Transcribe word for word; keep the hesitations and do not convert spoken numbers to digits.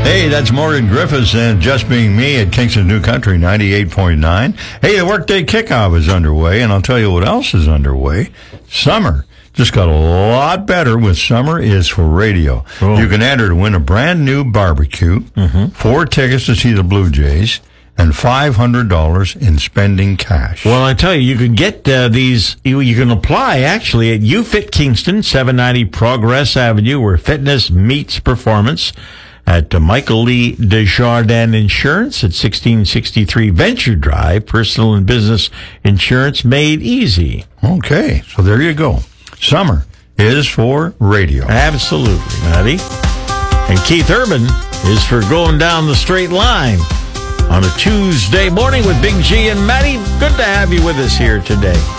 Hey, that's Morgan Griffiths and Just Being Me at Kingston New Country ninety-eight point nine. Hey, the workday kickoff is underway, and I'll tell you what else is underway. Summer just got a lot better with Summer is for Radio. Oh. You can enter to win a brand new barbecue, mm-hmm. four tickets to see the Blue Jays, and five hundred dollars in spending cash. Well, I tell you, you can get uh, these, you, you can apply actually at UFit Kingston, seven ninety Progress Avenue, where fitness meets performance. At uh, Michael Lee Desjardins Insurance at sixteen sixty-three Venture Drive, personal and business insurance made easy. Okay, so there you go. Summer is for radio. Absolutely, Matty. And Keith Urban is for going down the straight line on a Tuesday morning with Big G and Matty. Good to have you with us here today.